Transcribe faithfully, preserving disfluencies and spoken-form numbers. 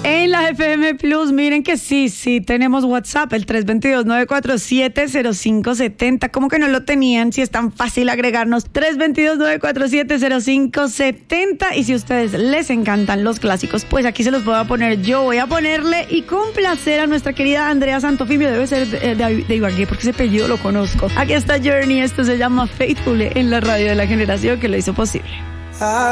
En la F M Plus, miren que sí, sí, tenemos WhatsApp, el tres dos dos, nueve cuatro siete, cero cinco siete cero. ¿Cómo que no lo tenían? Si es tan fácil agregarnos, tres dos dos, nueve cuatro siete, cero cinco siete cero. Y si a ustedes les encantan los clásicos, pues aquí se los voy a poner yo. Voy a ponerle y complacer a nuestra querida Andrea Santofimio. Debe ser de, de, de Ibagué, porque ese apellido lo conozco. Aquí está Journey, esto se llama Faithful en la radio de la generación que lo hizo posible.